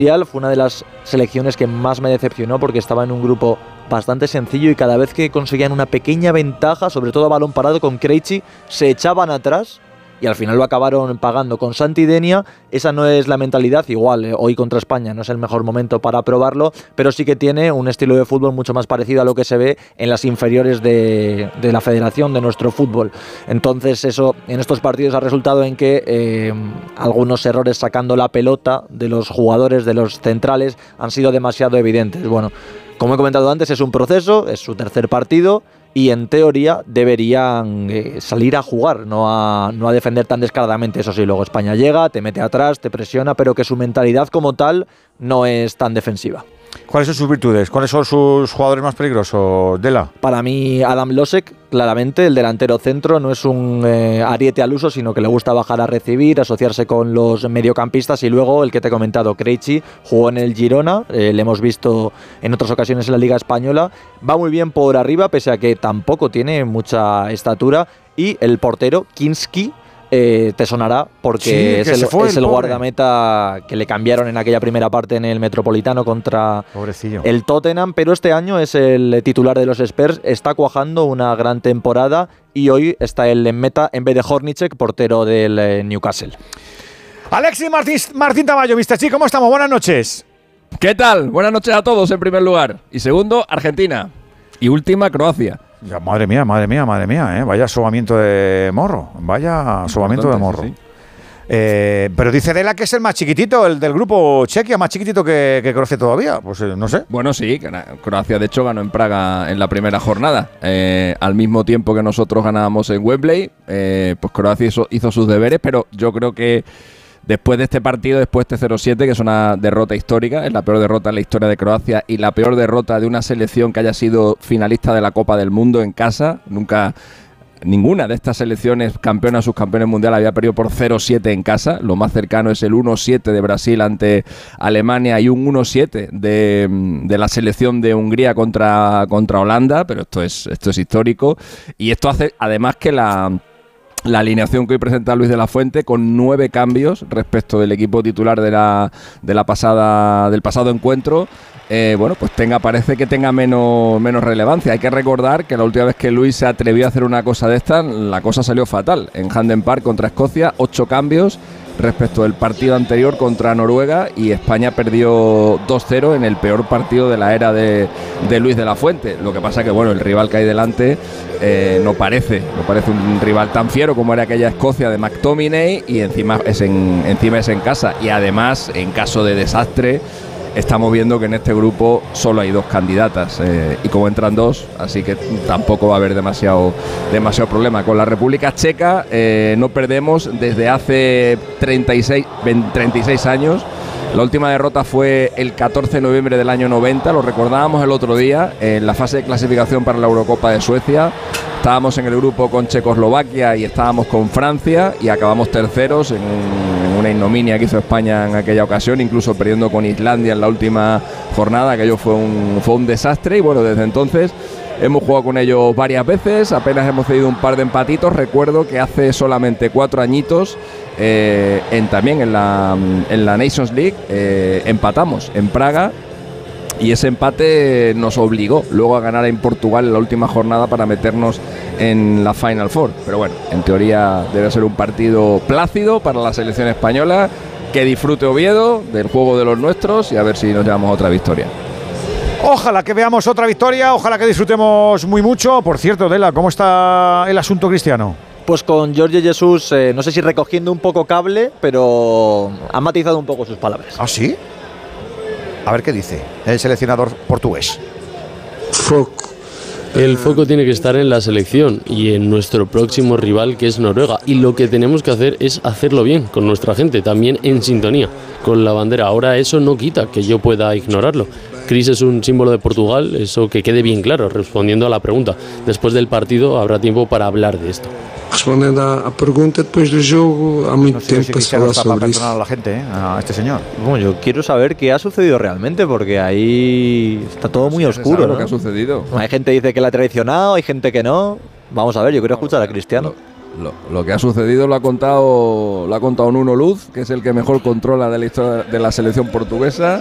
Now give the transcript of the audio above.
Fue una de las selecciones que más me decepcionó porque estaba en un grupo bastante sencillo y cada vez que conseguían una pequeña ventaja, sobre todo a balón parado con Krejci, se echaban atrás y al final lo acabaron pagando. Con Santi Denia esa no es la mentalidad, igual hoy contra España no es el mejor momento para probarlo, pero sí que tiene un estilo de fútbol mucho más parecido a lo que se ve en las inferiores de la federación, de nuestro fútbol. Entonces eso en estos partidos ha resultado en que algunos errores sacando la pelota de los jugadores, de los centrales, han sido demasiado evidentes. Bueno, como he comentado antes, es un proceso, es su tercer partido y en teoría deberían salir a jugar, no a defender tan descaradamente. Eso sí, luego España llega, te mete atrás, te presiona, pero que su mentalidad como tal no es tan defensiva. ¿Cuáles son sus virtudes? ¿Cuáles son sus jugadores más peligrosos, Dela? Para mí, Adam Losek, claramente, el delantero centro, no es un ariete al uso, sino que le gusta bajar a recibir, asociarse con los mediocampistas. Y luego, el que te he comentado, Krejci, jugó en el Girona, le hemos visto en otras ocasiones en la Liga Española. Va muy bien por arriba, pese a que tampoco tiene mucha estatura. Y el portero, Kinski, te sonará porque sí, es el guardameta que le cambiaron en aquella primera parte en el Metropolitano contra el Tottenham, pero este año es el titular de los Spurs, está cuajando una gran temporada y hoy está él en meta en vez de Hornicek, portero del Newcastle. Alexis Martín Tamayo, Mr. Chi, ¿cómo estamos? Buenas noches. ¿Qué tal? Buenas noches a todos en primer lugar. Y segundo, Argentina. Y última, Croacia. Ya, madre mía, vaya sobamiento de morro, Sí, sí. Pero dice Dela que es el más chiquitito, el del grupo Chequia, más chiquitito que Croacia todavía, pues no sé. Bueno, sí, Croacia de hecho ganó en Praga en la primera jornada, al mismo tiempo que nosotros ganábamos en Wembley, pues Croacia hizo sus deberes, pero yo creo que después de este partido, después de este 0-7, que es una derrota histórica, es la peor derrota en la historia de Croacia y la peor derrota de una selección que haya sido finalista de la Copa del Mundo en casa. Nunca ninguna de estas selecciones campeonas, subcampeones mundiales, había perdido por 0-7 en casa. Lo más cercano es el 1-7 de Brasil ante Alemania y un 1-7 de la selección de Hungría contra Holanda, pero esto es histórico y esto hace además que la alineación que hoy presenta Luis de la Fuente, con 9 cambios respecto del equipo titular del pasado encuentro, bueno, pues parece que tenga menos relevancia. Hay que recordar que la última vez que Luis se atrevió a hacer una cosa de esta, la cosa salió fatal. En Hampden Park contra Escocia, 8 cambios respecto del partido anterior contra Noruega, y España perdió 2-0 en el peor partido de la era de Luis de la Fuente. Lo que pasa que, bueno, el rival que hay delante no parece un rival tan fiero como era aquella Escocia de McTominay, y encima es en casa, y además, en caso de desastre, estamos viendo que en este grupo solo hay 2 candidatas, y como entran 2, así que tampoco va a haber demasiado problema. Con la República Checa no perdemos desde hace 36 años. La última derrota fue el 14 de noviembre del año 90, lo recordábamos el otro día, en la fase de clasificación para la Eurocopa de Suecia. Estábamos en el grupo con Checoslovaquia y estábamos con Francia y acabamos terceros en una ignominia que hizo España en aquella ocasión, incluso perdiendo con Islandia en la última jornada. Aquello fue un desastre, y bueno, desde entonces hemos jugado con ellos varias veces, apenas hemos cedido un par de empatitos. Recuerdo que hace solamente 4 añitos, también en la Nations League, empatamos en Praga, y ese empate nos obligó luego a ganar en Portugal en la última jornada para meternos en la Final Four. Pero bueno, en teoría debe ser un partido plácido para la selección española. Que disfrute Oviedo del juego de los nuestros y a ver si nos llevamos otra victoria. Ojalá que veamos otra victoria, ojalá que disfrutemos muy mucho. Por cierto, Dela, ¿cómo está el asunto cristiano? Pues con Jorge Jesús, no sé si recogiendo un poco cable, pero ha matizado un poco sus palabras. ¿Ah, sí? A ver qué dice el seleccionador portugués. El foco tiene que estar en la selección y en nuestro próximo rival, que es Noruega, y lo que tenemos que hacer es hacerlo bien con nuestra gente, también en sintonía con la bandera. Ahora eso no quita que yo pueda ignorarlo. Chris es un símbolo de Portugal, eso que quede bien claro, respondiendo a la pregunta. Después del partido habrá tiempo para hablar de esto. Respondiendo a pregunta, después del juego, há muito tempo para falar sobre isso. A la gente, a este señor. Bueno, yo quiero saber qué ha sucedido realmente, porque ahí está todo muy oscuro, ¿no? ¿Qué ha sucedido? Hay gente que dice que la ha traicionado, hay gente que no. Vamos a ver, yo quiero escuchar a Cristiano. Lo que ha sucedido lo ha contado Nuno Luz, que es el que mejor controla de la historia de la selección portuguesa.